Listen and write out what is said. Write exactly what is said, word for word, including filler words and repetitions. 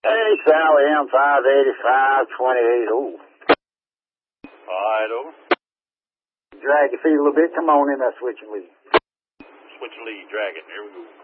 Hey, Sally, M five eighty-five, twenty-eight. Oh. All right, over. Drag your feet a little bit. Come on in that switching lead. Switch lead, drag it. There we go.